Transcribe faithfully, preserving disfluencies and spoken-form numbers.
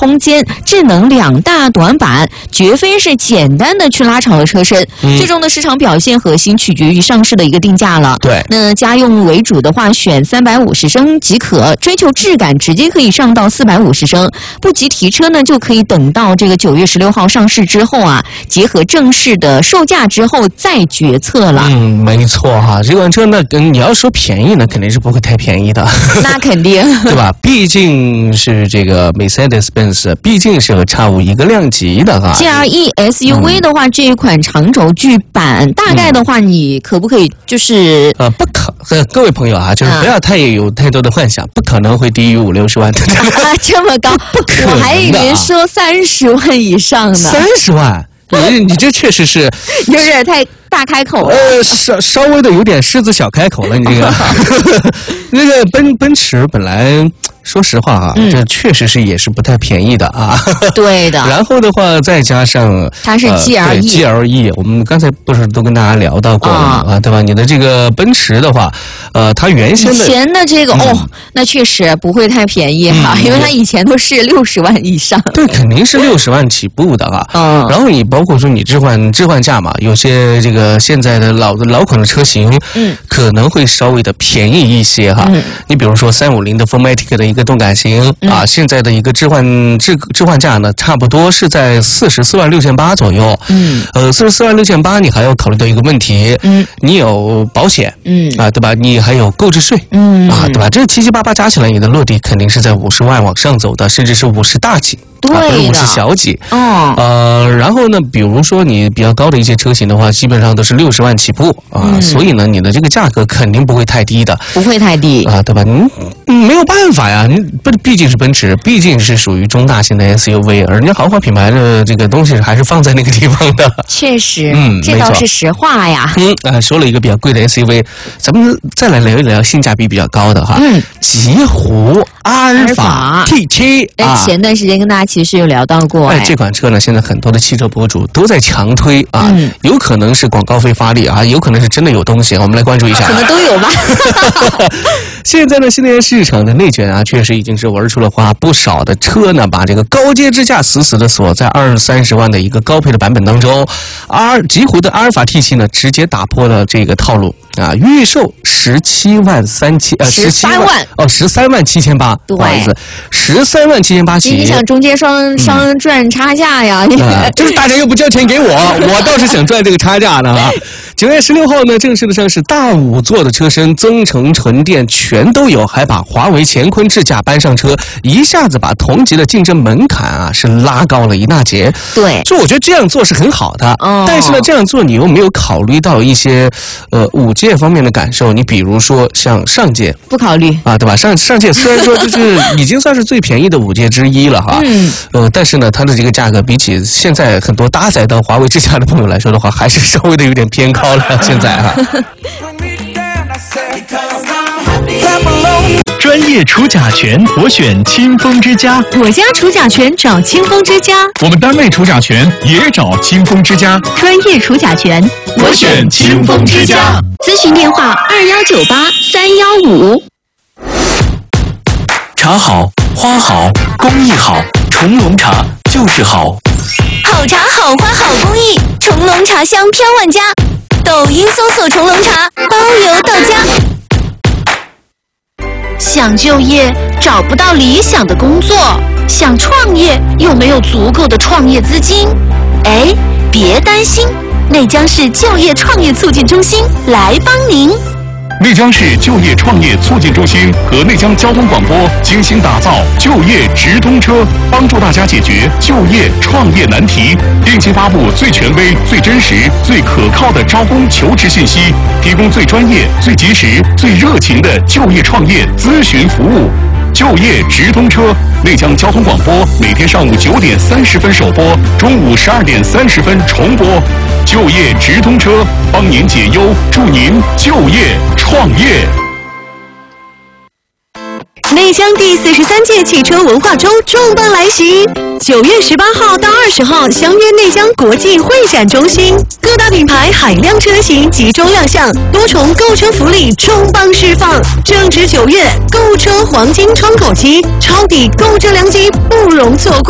空间、智能两大短板，绝非是简单的去拉长了车身。嗯、最终的市场表现核心取决于上市的一个定价了。 对， 那家用为主的话，选三百五十升即可；追求质感，直接可以上到四百五十升。不急提车呢，就可以等到这个九月十六号上市之后啊，结合正式的售价之后再决策了。 嗯，没错哈，这款车呢，你要说便宜呢，肯定是不会太便宜的。 那肯定， 对吧？毕竟是这个 Mercedes-Benz， 毕竟是和 X 五 一个量级的哈。 G L E S U V 的话，嗯、这一款长轴距版，大概的话，你可不可以就是呃，不可，呃，各位朋友啊，就是不要太有太多的幻想，不可能会低于五六十万的。 啊，这么高， 不可能的、啊， 我还以为说三十万以上呢。 三十万，你你这确实是有点太大开口了。 呃，稍稍微的有点狮子小开口了，你这个。那个奔奔驰本来。说实话啊，嗯、这确实是也是不太便宜的啊。 对的。 然后的话，再加上它是 G L E，G L E， 我们刚才不是都跟大家聊到过了啊，啊对吧？你的这个奔驰的话，呃，它原先的以前的这个、嗯、哦，那确实不会太便宜哈、嗯，因为它以前都是六十万以上。 对，肯定是六十万起步的哈。嗯。然后你包括说你置换置换价嘛，有些这个现在的老的老款的车型，嗯，可能会稍微的便宜一些哈。嗯。你比如说三五零的 Formatic 的一个动感型、嗯、啊，现在的一个置换置置换价呢，差不多是在四十四万六千八左右。嗯，呃，四十四万六千八，你还要考虑到一个问题，嗯，你有保险，嗯，啊，对吧？你还有购置税，嗯，啊，对吧？这七七八八加起来，你的落地肯定是在五十万往上走的，甚至是五十大几。 对的， 五十小几。哦，呃，然后呢，比如说你比较高的一些车型的话，基本上都是六十万起步啊、嗯，所以呢，你的这个价格肯定不会太低的， 不会太低啊，对吧？你、嗯、没有办法呀，你不毕竟是奔驰，毕竟是属于中大型的 S U V， 而人家豪华品牌的这个东西还是放在那个地方的。 确实，嗯，这倒是实话呀。 嗯，啊、呃，说了一个比较贵的 S U V， 咱们再来聊一聊性价比比较高的哈。嗯，极狐阿尔法 T 七啊，前段时间跟大家其实有聊到过。 哎，这款车呢，现在很多的汽车博主都在强推啊，嗯、有可能是广告费发力啊，有可能是真的有东西，我们来关注一下。 可能都有吧。 现在呢，新能源市场的内卷啊，确实已经是玩出了花，不少的车呢，把这个高阶支架死死的锁在二三十万的一个高配的版本当中。而极狐的阿尔法 T 七呢，直接打破了这个套路啊，预售十七万三千呃十三万哦十三万七千八，不好意思，十三万七千八起。 你想中间商商赚差价呀？ 嗯呃、就是大家又不交钱给我，我倒是想赚这个差价呢啊！九月十六号呢，正式的上市，大五座的车身，增程纯电全都有，还把华为乾坤智驾搬上车，一下子把同级的竞争门槛啊是拉高了一大截。 对， 就我觉得这样做是很好的，哦、但是呢，这样做你又没有考虑到一些呃五界方面的感受，你比如说像上界不考虑啊，对吧？上上界虽然说就是已经算是最便宜的五界之一了哈，嗯，呃，但是呢，它的这个价格比起现在很多搭载到华为智驾的朋友来说的话，还是稍微的有点偏高了。现在哈。 专业除甲醛，我选清风之家。 我家除甲醛找清风之家。 我们单位除甲醛也找清风之家。 专业除甲醛， 我选清风之家。 咨询电话二幺九八三幺五。 茶好，花好，工艺好，重龙茶就是好。 好茶好花好工艺，重龙茶香飘万家。抖音搜索重龙茶，包邮到家。 想就业找不到理想的工作，想创业又没有足够的创业资金，哎，别担心，内江市就业创业促进中心来帮您。 内江市就业创业促进中心和内江交通广播精心打造就业直通车，帮助大家解决就业创业难题，定期发布最权威、最真实、最可靠的招工求职信息，提供最专业、最及时、最热情的就业创业咨询服务。就业直通车，内江交通广播每天上午九点三十分首播，中午十二点三十分重播。就业直通车，帮您解忧，祝您就业创业。 内江第四十三届汽车文化周重磅来袭，九月十八号到二十号相约内江国际会展中心，各大品牌海量车型集中亮相，多重购车福利重磅释放。正值九月，购车黄金窗口期，抄底购车良机不容错过。